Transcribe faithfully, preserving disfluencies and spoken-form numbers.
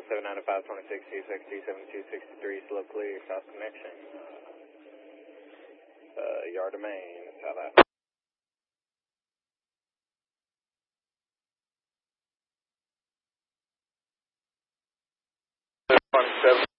seven nine five two six two six two seven two six three, slow clear, south connection. Uh, yard of main, south out. one seven